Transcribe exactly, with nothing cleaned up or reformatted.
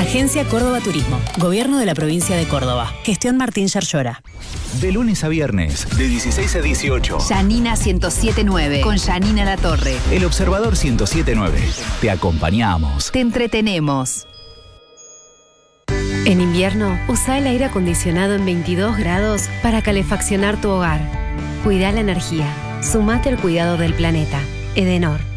Agencia Córdoba Turismo. Gobierno de la provincia de Córdoba. Gestión Martín Yarlora. De lunes a viernes, de dieciséis a dieciocho. Janina ciento siete nueve, con Janina Latorre. El Observador ciento siete nueve. Te acompañamos. Te entretenemos. En invierno, usa el aire acondicionado en veintidós grados para calefaccionar tu hogar. Cuida la energía. Sumate al cuidado del planeta. Edenor.